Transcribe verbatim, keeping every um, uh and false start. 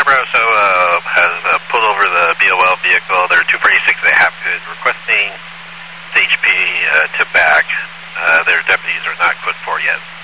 Scarborough so uh, has uh, pulled over the B O L vehicle. They're two forty-six they have good, requesting C H P uh, to back. Uh, their deputies are not equipped for yet.